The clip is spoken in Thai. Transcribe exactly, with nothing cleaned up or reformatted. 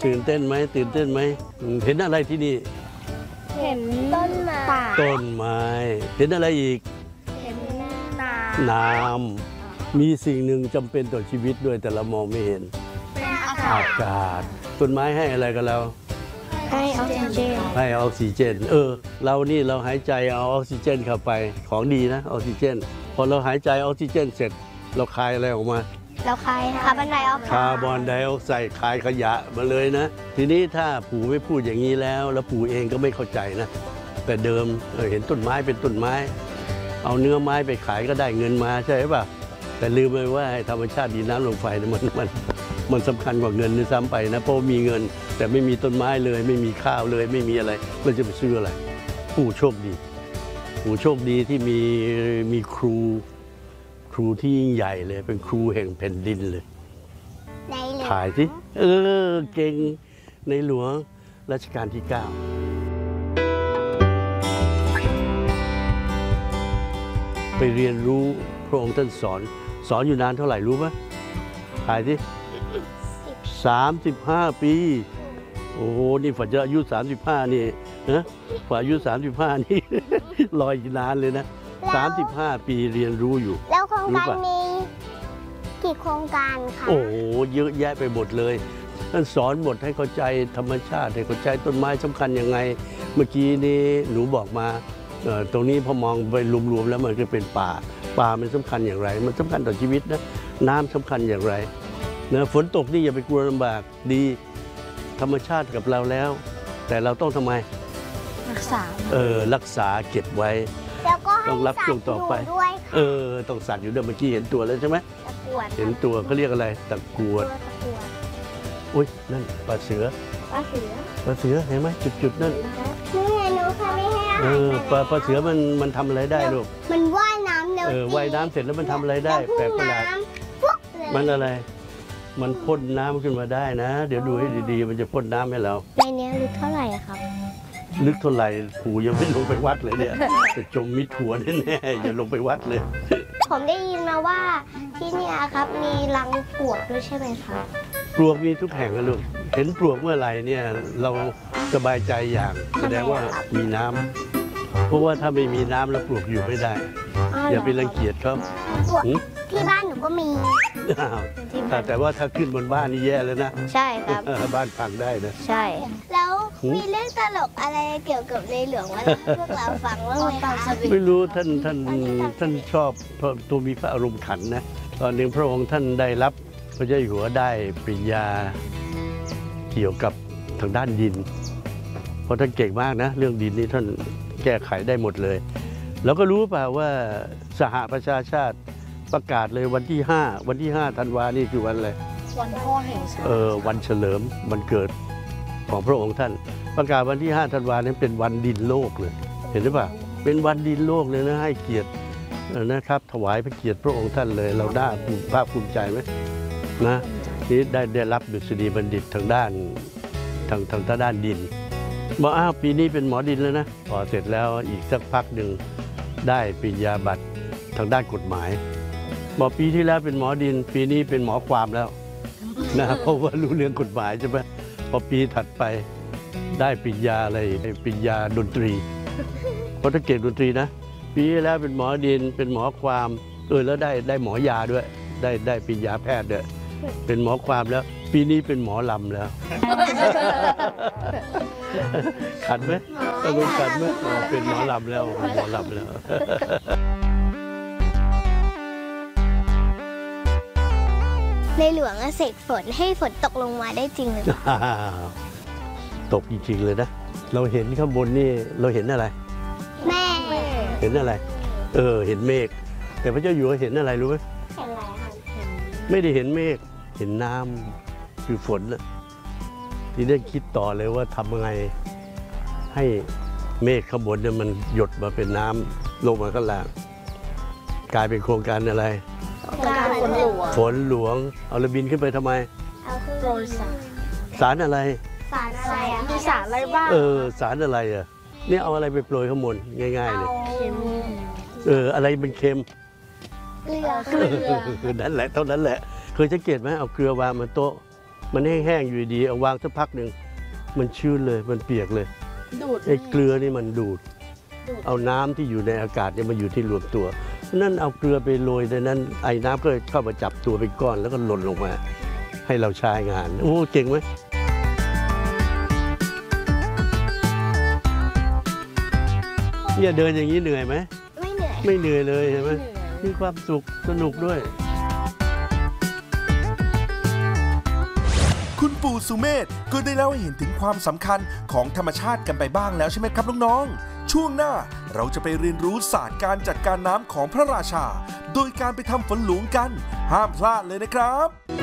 ตื่นเต้นไหมตื่นเต้นไหมเห็นอะไรที่นี่เห็นต้นไม้ต้นไม้เห็นอะไรอีกเห็นน้ำน้ำมีสิ่งหนึ่งจำเป็นต่อชีวิตด้วยแต่เรามองไม่เห็นเป็นอากาอาศกาศต้นไม้ให้อะไรกับเราให้ออกซิเจนให้ออกซิเจนเออเรานี่เราหายใจเอาออกซิเจนเข้าไปของดีนะออกซิเจนพอเราหายใจออกซิเจนเสร็จเราคายอะไรออกมาแล้วใครคาร์บอนไดออกไซด์คาร์บอนไดออกไซด์คายขยะมาเลยนะทีนี้ถ้าปู่ไม่พูดอย่างนี้แล้วแล้วปู่เองก็ไม่เข้าใจนะแต่เดิมเออเห็นต้นไม้เป็นต้นไม้ เอาเนื้อไม้ไปขายก็ได้เงินมาใช่ป่ะแต่ลืมไปว่าธรรมชาติดินน้ำลมไฟเนี่ยมันมันมันสำคัญกว่าเงินด้วยซ้ำไปนะเพราะมีเงินแต่ไม่มีต้นไม้เลยไม่มีข้าวเลยไม่มีอะไรเราจะไปซื้ออะไรปู่โชคดีปู่โชคดีที่มีมีครูครูที่ยิ่งใหญ่เลยเป็นครูแห่งแผ่นดินเลยในเหลืองถ่ายสิเออเก่งในหลวงรัชกาลที่เก้าไปเรียนรู้พระองค์ท่านสอนสอนอยู่นานเท่าไหร่รู้ไหมถ่ายสิสามสิบห้าปีโอ้โหนี่ฝันจะอายุสามสิบห้านี่นะฝันอายุสามสิบห้านี่ รออีกนานเลยนะสามสิบห้าปีเรียนรู้อยู่แล้วโครงรู้การปะมีกี่โครงการคะโอ้โหเยอะแยะไปหมดเลยท่านสอนหมดให้เข้าใจธรรมชาติให้เข้าใจต้นไม้สำคัญยังไง เมื่อกี้นี้หนูบอกมาเอ่อตรงนี้พอมองไปรวมๆแล้วมันก็เป็นป่าป่ามันสำคัญอย่างไร มันสำคัญต่อชีวิตนะน้ำสำคัญอย่างไรนะฝนตกนี่อย่าไปกลัวลำบากดีธรรมชาติกับเราแล้ว แต่เราต้องทำไมรักษาเออรักษาเก็บไว้แล้วก็ให้ต้องรับสัตช่วงว์ต่อไปอยู่ด้วยเออต้องสัตว์อยู่ด้วยเมื่อกี้เห็นตัวแล้วใช่ไหมตะกรวดเห็นตัวเขาเรียกอะไรตะกรวดตัวตะกรวดอุ้ยนั่นปลาเสือปลาเสือปลาเสือเห็นไหมจุดๆนั่นนี่ไงหนูค่ะไม่ให้อาเอหารอมันปลาปลาเสือมันมันทำอะไรได้ลูกมันว่ายน้ำเร็วเออว่ายน้ำเสร็จแล้วมันทำอะไรได้แปลกประหลาดน้ำปุ๊บเลยมันอะไร มันพ่นน้ำขึ้นมาได้นะ เดี๋ยวดูให้ดีๆ มันจะพ่นน้ำให้เราในนี้ลึกเท่าไหร่อะครับลึกเท่าไหร่ปู่ยังไม่ลงไปวัดเลยเนี่ยจะจมมิดหัวแน่ๆอย่าลงไปวัดเลยผมได้ยินมาว่าที่เนี่ยครับมีรังปลวกด้วยใช่ไหมครับปลวกมีทุกแห่งนะลูกเห็นปลวกเมื่อไหร่เนี่ยเราสบายใจอย่างแสดงว่ามีน้ำเพราะว่าถ้าไม่มีน้ำแล้วปลวกอยู่ไม่ได้ อย่าไปรังเกียจเขาปลวกหืมที่บ้านหนูก็มีอ้าวแต่แต่ว่าถ้าขึ้นบนบ้านนี่แย่แล้วนะใช่ครับบ้านพังได้นะใช่ แล้วหืมมีเรื่องตลกอะไรเกี่ยวกับในหลวงมาเล่าให้พวกเราฟังบ้างไหมคะไม่รู้ท่านท่านท่านชอบเพราะตัวมีพระอารมณ์ขันนะตอนหนึ่งพระองค์ท่านได้รับพระเจ้าอยู่หัวได้ปริญญาเกี่ยวกับทางด้านดิน เพราะท่านเก่งมากนะ เรื่องดินนี่ท่านแก้ไขได้หมดเลย แล้วก็รู้เปล่าว่าสหประชาชาติประกาศเลยวันที่ห้าวันที่ห้าธันวานี่คือวันอะไรวันพ่อแห่งชาติเออวันเฉลิมวันเกิดของพระองค์ท่าน ประกาศวันที่ห้าธันวานั้นเป็นวันดินโลกเลย เห็นหรือเปล่าเป็นวันดินโลกเลยนะให้เกียรติเอ่อนะครับ ถวายพระเกียรติพระองค์ท่านเลย เราได้ภูมิภาคภูมิใจไหมนะนี่ได้ได้รับดุษฎีบัณฑิตทางด้านทางทางด้านดินบอกอ้าวปีนี้เป็นหมอดินแล้วนะพอเสร็จแล้วอีกสักพักหนึ่งได้ปริญญาบัตรทางด้านกฎหมายบอกปีที่แล้วเป็นหมอดิน ปีนี้เป็นหมอความแล้วนะเพราะว่ารู้เรื่องกฎหมายใช่ไหมพอปีถัดไปได้ปริญญาอะไรปริญญาดนตรีเพราะถ้าเก่งดนตรีนะปีที่แล้วเป็นหมอดินเป็นหมอความเออแล้วได้ได้หมอยาด้วย ได้ได้ปริญญาแพทย์ด้วยเป็นหมอความแล้ว ปีนี้เป็นหมอลำแล้ว ขัดไหมต้องเป็นขัดไหมอ๋อเป็นหมอลำแล้วเป็นหมอลำแล้วในหลวงอะเสกฝนให้ฝนตกลงมาได้จริงหรือเปล่าตกจริงๆเลยนะ เราเห็นข้างบนนี่เราเห็นอะไรแม่เห็นอะไร เออ เห็นเมฆ แต่พระเจ้าอยู่หัวเห็นอะไรรู้ไหมเห็นอะไรคะไม่ได้เห็นเมฆ เห็นน้ำคือฝนนะทีนี้คิดต่อเลยว่าทำยังไงให้เมฆข้างบนเนี่ยมันหยดมาเป็นน้ำลงมาข้างล่าง กลายเป็นโครงการอะไรการฝนหลวงฝนหลวง เอาระบินขึ้นไปทำไมเอาขึ้นโปรยสารสารอะไรสารอะไรอะมีสารอะไรบ้างเออ สารอะไรอ่ะ เนี่ยเอาอะไรไปโปรยข้างบนง่ายๆเลยเค็มเออ อะไรเป็นเค็มเกลือเออนั่นแหละเท่านั้นแหละ เคยสังเกตไหมเอาเกลือวางบนโต๊ะมันแห้งๆอยู่ดีเอาวางสักพักหนึ่งมันชื้นเลยมันเปียกเลยดูดไอ้เกลือนี่มันดูดดูดเอาน้ำที่อยู่ในอากาศเนี่ยมาอยู่ที่รวมตัวนั่นเอาเกลือไปโรยในนั้นไอ้น้ำก็เข้ามาจับตัวเป็นก้อนแล้วก็หล่นลงมา ให้เราใช้งานโอ้เก่งไหมเนี่ยเดินอย่างนี้เหนื่อยไหมไม่เหนื่อยไม่เหนื่อยเลยเห็นไหมเหนื่อยมีความสุขสนุกด้วยคุณปู่สุเมธก็ได้เล่าให้เห็นถึงความสำคัญของธรรมชาติกันไปบ้างแล้วใช่ไหมครับน้องๆช่วงหน้าเราจะไปเรียนรู้ศาสตร์การจัดการน้ำของพระราชา โดยการไปทำฝนหลวงกันห้ามพลาดเลยนะครับ